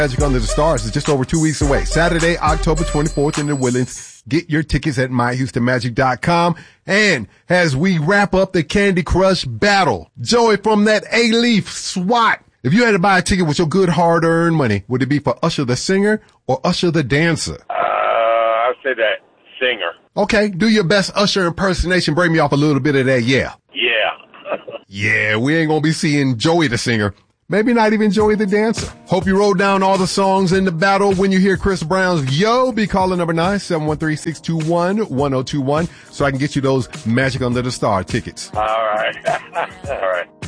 Magic Under the Stars is just over 2 weeks away. Saturday, October 24th in the Woodlands. Get your tickets at myhoustonmagic.com. And as we wrap up the Candy Crush battle, Joey from that A-Leaf SWAT. If you had to buy a ticket with your good hard-earned money, would it be for Usher the singer or Usher the dancer? I'd say that singer. Okay, do your best Usher impersonation. Bring me off a little bit of that, yeah. Yeah. Yeah, we ain't gonna be seeing Joey the singer. Maybe not even Joey the dancer. Hope you wrote down all the songs in the battle. When you hear Chris Brown's Yo, be calling number 9-713-621-1021 so I can get you those Magic Under the Star tickets. All right. All right.